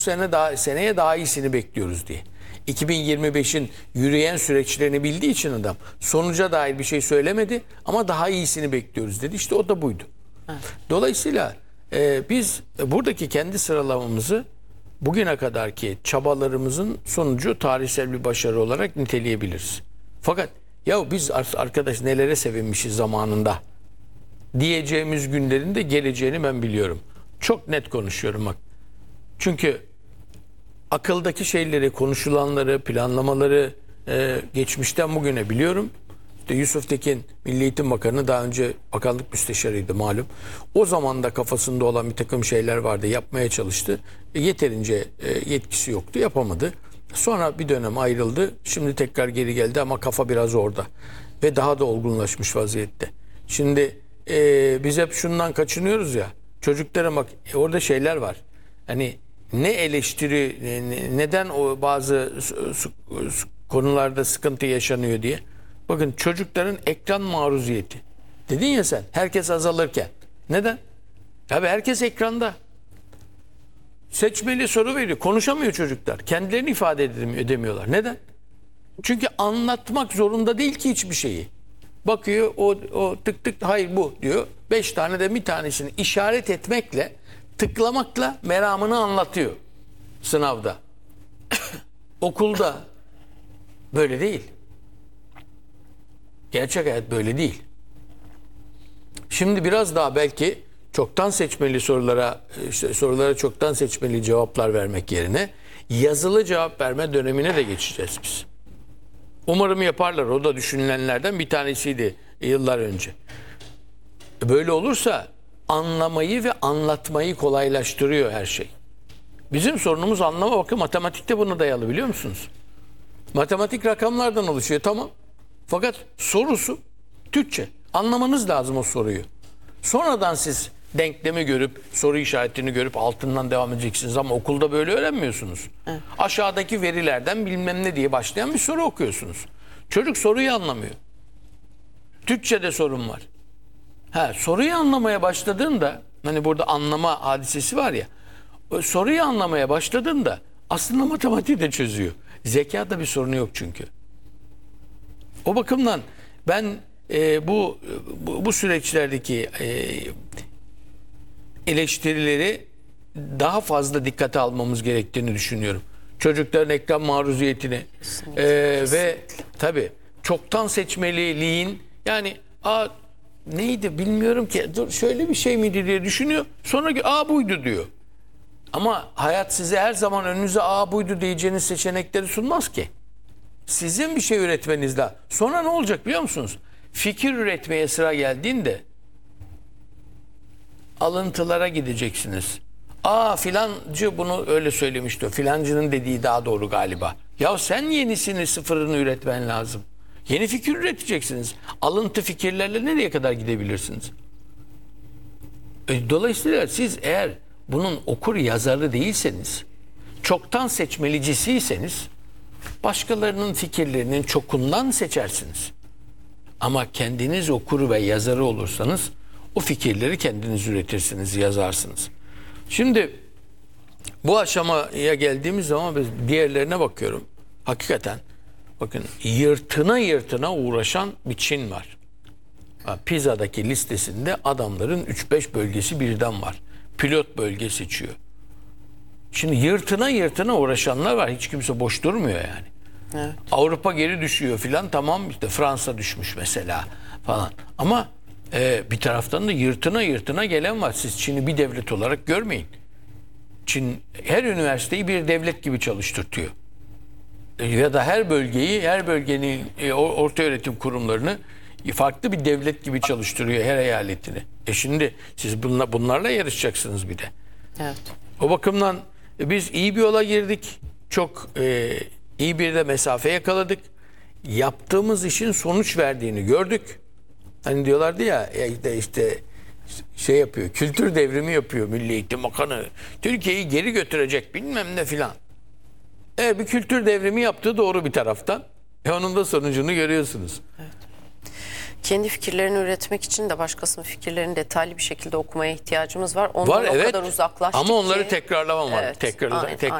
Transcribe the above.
seneye daha iyisini bekliyoruz diye. 2025'in yürüyen süreçlerini bildiği için adam sonuca dair bir şey söylemedi ama daha iyisini bekliyoruz dedi. İşte o da buydu. Evet. Dolayısıyla biz buradaki kendi sıralamamızı bugüne kadarki çabalarımızın sonucu tarihsel bir başarı olarak niteleyebiliriz. Fakat ya biz arkadaş nelere sevinmişiz zamanında diyeceğimiz günlerin de geleceğini ben biliyorum. Çok net konuşuyorum bak. Çünkü akıldaki şeyleri, konuşulanları, planlamaları geçmişten bugüne biliyorum. İşte Yusuf Tekin Milli Eğitim Bakanı, daha önce bakanlık müsteşarıydı malum. O zaman da kafasında olan bir takım şeyler vardı, yapmaya çalıştı. Yeterince yetkisi yoktu, yapamadı. Sonra bir dönem ayrıldı. Şimdi tekrar geri geldi ama kafa biraz orada. Ve daha da olgunlaşmış vaziyette. Şimdi biz hep şundan kaçınıyoruz ya. Çocuklara bak, orada şeyler var. Hani ne eleştiri, neden o bazı konularda sıkıntı yaşanıyor diye. Bakın, çocukların ekran maruziyeti. Dedin ya sen, herkes azalırken. Neden? Tabii herkes ekranda. Seçmeli soru veriyor. Konuşamıyor çocuklar. Kendilerini ifade edemiyorlar. Neden? Çünkü anlatmak zorunda değil ki hiçbir şeyi. Bakıyor, o tık tık hayır bu diyor. 5 tane de bir tanesini işaret etmekle, tıklamakla meramını anlatıyor sınavda. Okulda böyle değil. Gerçek hayat böyle değil. Şimdi biraz daha belki çoktan seçmeli sorulara çoktan seçmeli cevaplar vermek yerine yazılı cevap verme dönemine de geçeceğiz biz. Umarım yaparlar. O da düşünülenlerden bir tanesiydi yıllar önce. Böyle olursa anlamayı ve anlatmayı kolaylaştırıyor her şey. Bizim sorunumuz anlama. Bakın, matematikte buna dayalı, biliyor musunuz? Matematik rakamlardan oluşuyor, tamam. Fakat sorusu Türkçe. Anlamanız lazım o soruyu. Sonradan siz denklemi görüp, soru işaretini görüp altından devam edeceksiniz ama okulda böyle öğrenmiyorsunuz. Evet. Aşağıdaki verilerden bilmem ne diye başlayan bir soru okuyorsunuz. Çocuk soruyu anlamıyor. Türkçe'de sorun var. Soruyu anlamaya başladığında, hani burada anlama hadisesi var ya, soruyu anlamaya başladığında aslında matematiği de çözüyor. Zekada bir sorunu yok çünkü. O bakımdan ben bu süreçlerdeki eleştirileri daha fazla dikkate almamız gerektiğini düşünüyorum. Çocukların ekran maruziyetini ve tabii çoktan seçmeliliğin, yani neydi bilmiyorum ki, dur şöyle bir şey miydi diye düşünüyor. Sonra buydu diyor. Ama hayat size her zaman önünüze buydu diyeceğiniz seçenekleri sunmaz ki. Sizin bir şey üretmeniz lazım. Sonra ne olacak biliyor musunuz? Fikir üretmeye sıra geldiğinde alıntılara gideceksiniz. Filancı bunu öyle söylemişti. Filancının dediği daha doğru galiba. Ya sen yenisini, sıfırını üretmen lazım. Yeni fikir üreteceksiniz. Alıntı fikirlerle nereye kadar gidebilirsiniz? Dolayısıyla siz eğer bunun okur yazarı değilseniz, çoktan seçmelicisiyseniz, başkalarının fikirlerinin çokundan seçersiniz. Ama kendiniz okuru ve yazarı olursanız o fikirleri kendiniz üretirsiniz, yazarsınız. Şimdi bu aşamaya geldiğimiz zaman biz diğerlerine bakıyorum. Hakikaten bakın, yırtına uğraşan bir Çin var. PISA'daki listesinde adamların 3-5 bölgesi birden var. Pilot bölge seçiyor. Şimdi yırtına uğraşanlar var. Hiç kimse boş durmuyor yani. Evet. Avrupa geri düşüyor filan, tamam, işte Fransa düşmüş mesela falan. Ama bir taraftan da yırtına gelen var. Siz Çin'i bir devlet olarak görmeyin. Çin her üniversiteyi bir devlet gibi çalıştırtıyor. Ya da her bölgenin orta öğretim kurumlarını farklı bir devlet gibi çalıştırıyor, her eyaletini. Şimdi siz bunlarla yarışacaksınız bir de. Evet. O bakımdan biz iyi bir yola girdik. Çok iyi bir de mesafe yakaladık. Yaptığımız işin sonuç verdiğini gördük. Hani diyorlardı ya işte şey yapıyor, kültür devrimi yapıyor Milli Eğitim Bakanı. Türkiye'yi geri götürecek bilmem ne filan. Bir kültür devrimi yaptığı doğru bir taraftan. Onun da sonucunu görüyorsunuz. Evet. Kendi fikirlerini üretmek için de başkasının fikirlerini detaylı bir şekilde okumaya ihtiyacımız var. Ondan Var, o evet. kadar uzaklaştık Ama onları ki. tekrarlamam var. Evet, Tekrar